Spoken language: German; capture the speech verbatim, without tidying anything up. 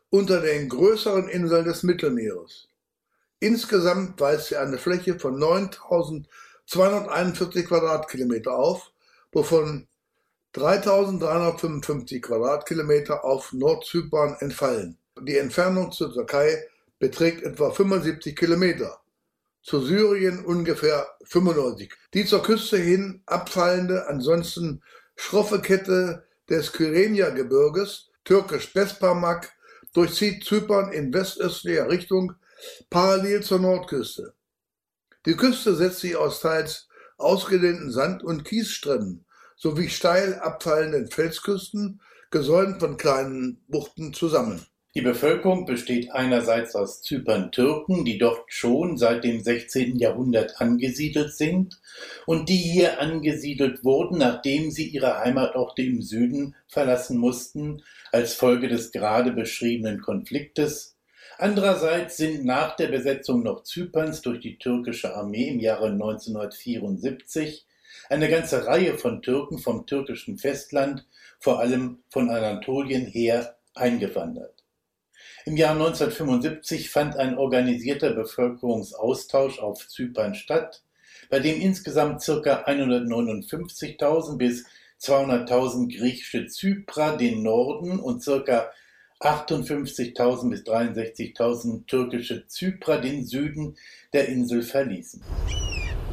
unter den größeren Inseln des Mittelmeeres. Insgesamt weist sie eine Fläche von neuntausendzweihunderteinundvierzig Quadratkilometer auf, wovon dreitausenddreihundertfünfundfünfzig Quadratkilometer auf Nordzypern entfallen. Die Entfernung zur Türkei beträgt etwa fünfundsiebzig Kilometer, zu Syrien ungefähr fünfundneunzig. Die zur Küste hin abfallende, ansonsten schroffe Kette des Kyrenia-Gebirges, türkisch Besparmak, durchzieht Zypern in westöstlicher Richtung parallel zur Nordküste. Die Küste setzt sich aus teils ausgedehnten Sand- und Kiesstränden sowie steil abfallenden Felsküsten, gesäumt von kleinen Buchten, zusammen. Die Bevölkerung besteht einerseits aus Zypern-Türken, die dort schon seit dem sechzehnten Jahrhundert angesiedelt sind und die hier angesiedelt wurden, nachdem sie ihre Heimatorte im Süden verlassen mussten, als Folge des gerade beschriebenen Konfliktes. Andererseits sind nach der Besetzung Nordzyperns durch die türkische Armee im Jahre neunzehnhundertvierundsiebzig eine ganze Reihe von Türken vom türkischen Festland, vor allem von Anatolien her, eingewandert. Im Jahr neunzehnhundertfünfundsiebzig fand ein organisierter Bevölkerungsaustausch auf Zypern statt, bei dem insgesamt ca. hundertneunundfünfzigtausend bis zweihunderttausend griechische Zyprer den Norden und ca. achtundfünfzigtausend bis dreiundsechzigtausend türkische Zyprer den Süden der Insel verließen.